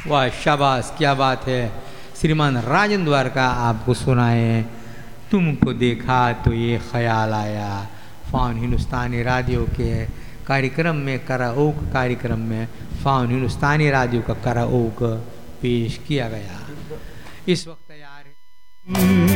वाह शाबाश, क्या बात है। श्रीमान राजन द्वारका आपको सुनाए, तुमको देखा तो ये ख्याल आया। फाउन हिंदुस्तानी रेडियो के कार्यक्रम में कराओके कार्यक्रम में फाउन हिंदुस्तानी रेडियो का कराओके पेश किया गया। इस वक्त तैयार है